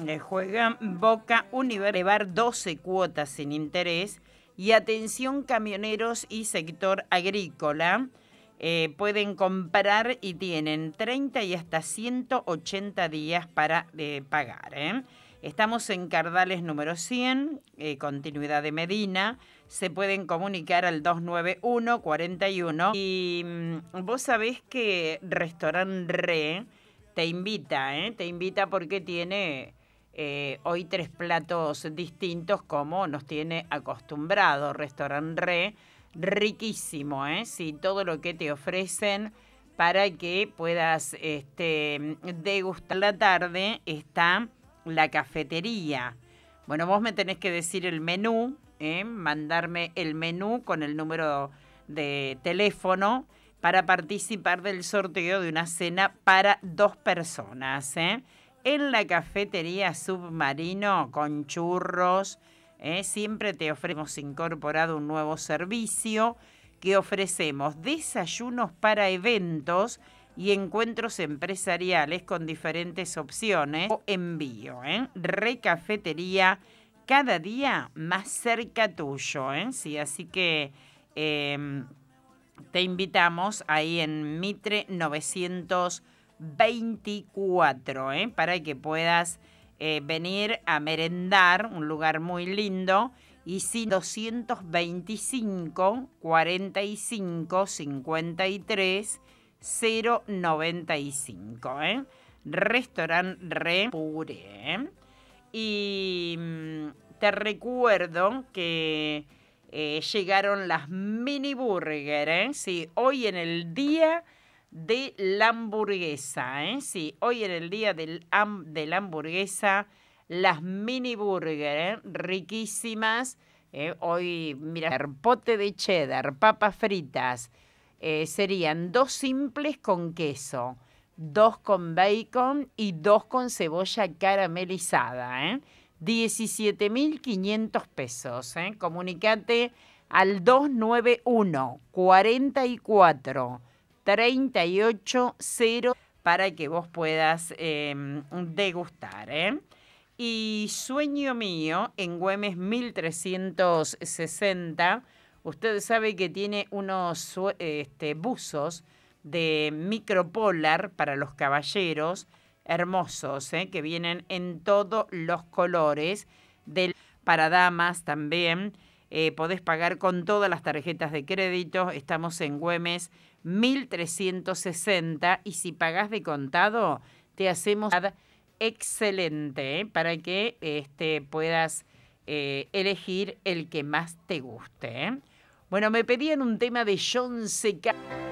juega Boca Univer, llevar 12 cuotas sin interés. Y atención camioneros y sector agrícola, pueden comprar y tienen 30 y hasta 180 días para pagar. Estamos en Cardales número 100, continuidad de Medina. Se pueden comunicar al 291-41. Y vos sabés que Restaurant Re te invita porque tiene hoy 3 platos distintos como nos tiene acostumbrado Restaurant Re. Riquísimo, sí, todo lo que te ofrecen para que puedas degustar. La tarde está la cafetería. Bueno, vos me tenés que decir el menú, mandarme el menú con el número de teléfono para participar del sorteo de una cena para 2 personas, en la cafetería Submarino con churros. Siempre te ofrecemos incorporado un nuevo servicio que ofrecemos desayunos para eventos y encuentros empresariales con diferentes opciones o envío. Recafetería, cada día más cerca tuyo. Sí, así que te invitamos ahí en Mitre 924, para que puedas venir a merendar, un lugar muy lindo. Y si 225 45 53 095, Restaurant Re Pure. Y te recuerdo que llegaron las mini burger, sí, hoy en el día de la hamburguesa, sí, hoy en el día de la hamburguesa, las mini burger, riquísimas. Hoy, mira, pote de cheddar, papas fritas, serían 2 simples con queso, 2 con bacon y 2 con cebolla caramelizada, 17.500 pesos. Comunicate al 291 44 38 0 para que vos puedas degustar. Y Sueño Mío en Güemes 1360. Usted sabe que tiene unos buzos de micropolar para los caballeros hermosos, que vienen en todos los colores. Para damas también. Podés pagar con todas las tarjetas de crédito. Estamos en Güemes 1360. Y si pagás de contado, te hacemos excelente, para que puedas elegir el que más te guste. Bueno, me pedían un tema de John Seca.